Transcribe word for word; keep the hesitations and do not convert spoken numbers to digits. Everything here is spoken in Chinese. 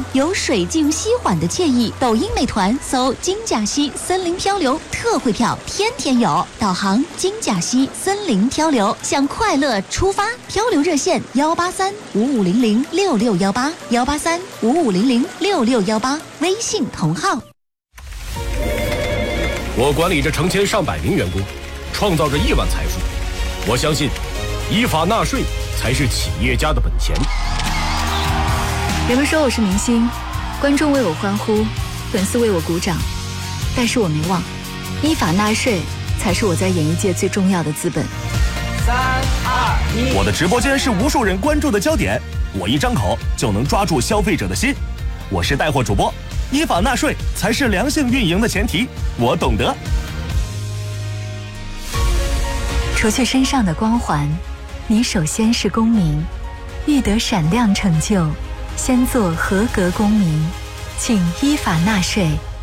有水静息缓的惬意。抖音、美团搜金甲溪森林漂流，特惠票天天有。导航金甲溪森林漂流，向快乐出发。漂流热线幺八三五五零零六六幺八幺八三五五零零六六幺八，微信同号。 我管理着成千上百名员工，创造着亿万财富。我相信，依法纳税才是企业家的本钱。 人们说我是明星，观众为我欢呼，粉丝为我鼓掌，但是我没忘，依法纳税才是我在演艺界最重要的资本。 三二一， 我的直播间是无数人关注的焦点，我一张口就能抓住消费者的心。我是带货主播，依法纳税才是良性运营的前提，我懂得。 除去身上的光环，你首先是公民，欲得闪亮成就，先做合格公民，请依法纳税，